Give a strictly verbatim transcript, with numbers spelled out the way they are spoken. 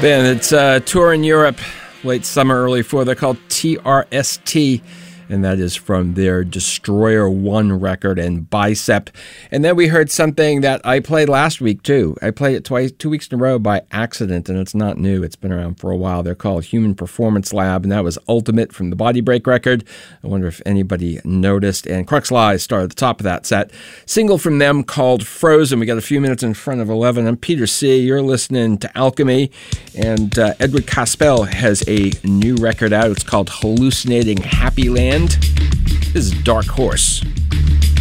band. It's a tour in Europe, late summer, early fall. They're called T R S T, and that is from their Destroyer one record and Bicep. And then we heard something that I played last week, too. I played it twice, two weeks in a row by accident, and it's not new. It's been around for a while. They're called Human Performance Lab, and that was Ultimate from the Body Break record. I wonder if anybody noticed. And Crux Lies started at the top of that set. Single from them called Frozen. We got a few minutes in front of eleven. I'm Peter C. You're listening to Alchemy, and uh, Edward Caspel has a new record out. It's called Hallucinating Happy Land. This is Dark Horse.